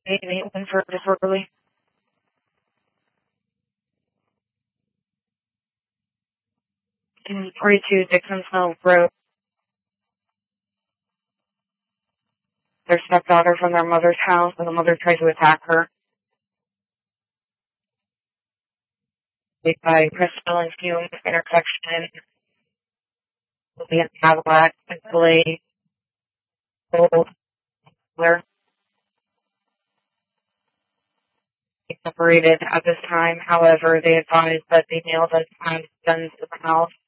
They open for disorderly. In 42 Dixon Hill Road, their stepdaughter from their mother's house, and the mother tried to attack her. By Crystal and Hume intersection, the Cadillac, Blade, Gold, where they separated at this time. However, they advised that the male does have guns to the house